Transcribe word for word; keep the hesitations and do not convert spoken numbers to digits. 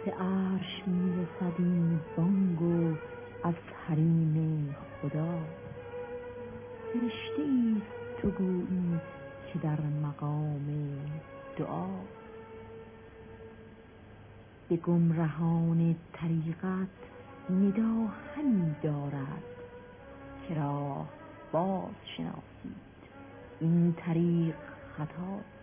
به عرش میرسد این بانگ و از حریم خدا. فرشته ای تو گویی که در مقام دعا. به گمرهان طریقت ندا همی دارد که راه باز شناسید این طریق خطا.